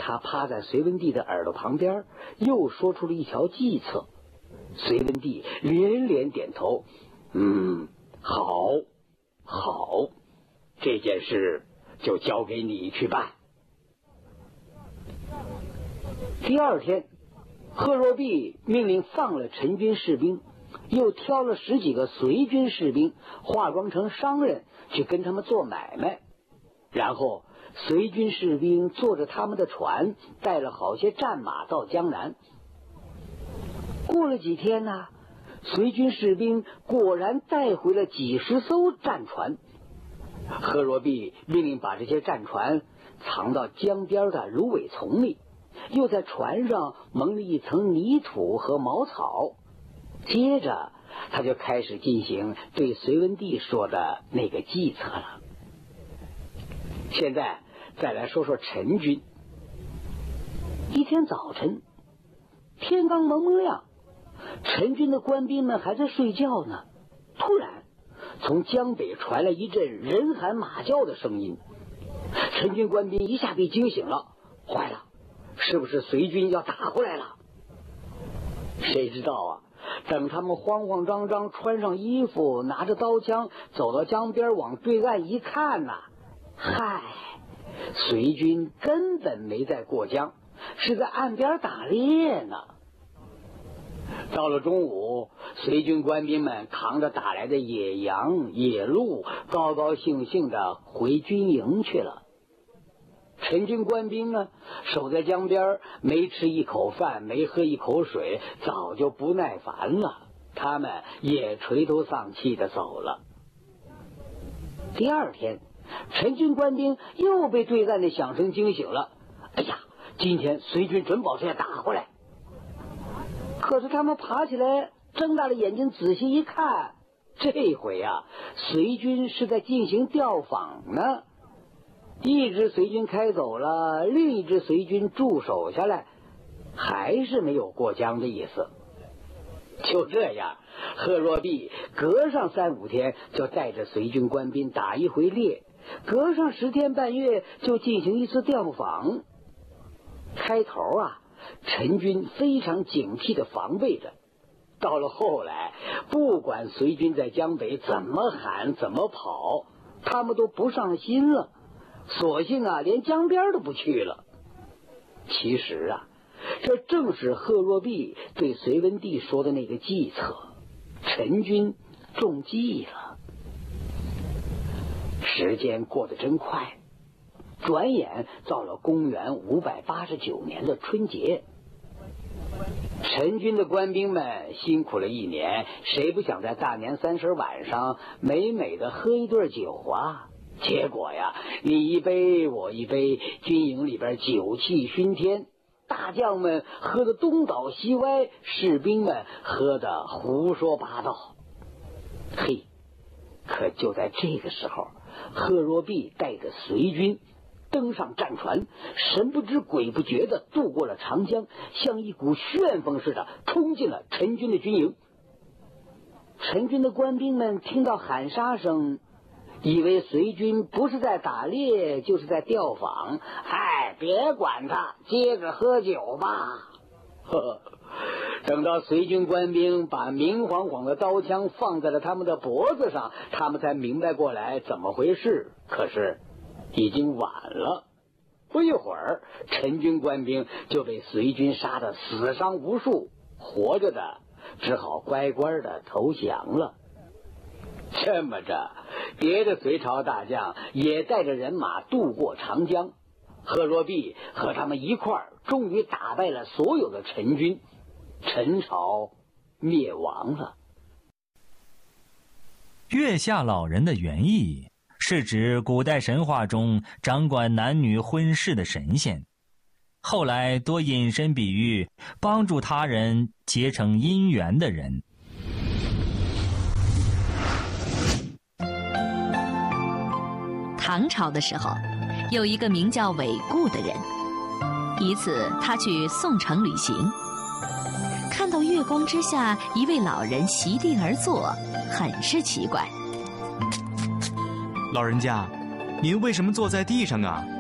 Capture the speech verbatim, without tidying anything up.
他趴在隋文帝的耳朵旁边，又说出了一条计策。隋文帝连连点头，嗯，好，好，这件事就交给你去办。第二天，贺若弼命令放了陈军士兵，又挑了十几个隋军士兵，化妆成商人去跟他们做买卖。然后隋军士兵坐着他们的船，带了好些战马到江南。过了几天呢，隋军士兵果然带回了几十艘战船。贺若弼命令把这些战船藏到江边的芦苇丛里，又在船上蒙了一层泥土和茅草。接着他就开始进行对隋文帝说的那个计策了。现在再来说说陈军。一天早晨，天刚蒙蒙亮，陈军的官兵们还在睡觉呢。突然，从江北传来一阵人喊马叫的声音。陈军官兵一下被惊醒了，坏了，是不是隋军要打过来了？谁知道啊，等他们慌慌张张穿上衣服，拿着刀枪走到江边往对岸一看呐、啊，嗨，隋军根本没在过江，是在岸边打猎呢。到了中午，隋军官兵们扛着打来的野羊、野鹿，高高兴兴地回军营去了。陈军官兵呢，守在江边，没吃一口饭，没喝一口水，早就不耐烦了。他们也垂头丧气地走了。第二天，陈军官兵又被对岸的响声惊醒了。哎呀，今天隋军准保是要打过来。可是他们爬起来，睁大了眼睛仔细一看，这回啊，隋军是在进行调访呢。一支隋军开走了，另一支隋军驻守下来，还是没有过江的意思。就这样，贺若弼隔上三五天就带着隋军官兵打一回猎，隔上十天半月就进行一次调访。开头啊，陈军非常警惕地防备着。到了后来，不管隋军在江北怎么喊怎么跑，他们都不上心了，索性啊连江边都不去了。其实啊，这正是贺若弼对隋文帝说的那个计策，陈军中计了。时间过得真快，转眼到了公元五百八十九年的春节。陈军的官兵们辛苦了一年，谁不想在大年三十晚上美美的喝一顿酒啊？结果呀，你一杯我一杯，军营里边酒气熏天，大将们喝得东倒西歪，士兵们喝得胡说八道。嘿，可就在这个时候，贺若弼带着隋军登上战船，神不知鬼不觉地渡过了长江，像一股旋风似的冲进了陈军的军营。陈军的官兵们听到喊杀声，以为隋军不是在打猎就是在调访，哎，别管他，接着喝酒吧。呵，等到隋军官兵把明晃晃的刀枪放在了他们的脖子上，他们才明白过来怎么回事。可是已经晚了，不一会儿，陈军官兵就被隋军杀得死伤无数，活着的只好乖乖的投降了。这么着，别的隋朝大将也带着人马渡过长江，贺若弼和他们一块儿，终于打败了所有的陈军，陈朝灭亡了。 月下老人的原意是指古代神话中掌管男女婚事的神仙，后来多引申比喻帮助他人结成姻缘的人。 唐朝的时候，有一个名叫韦固的人，一次他去宋城旅行，看到月光之下一位老人席地而坐，很是奇怪。 老人家，您为什么坐在地上啊？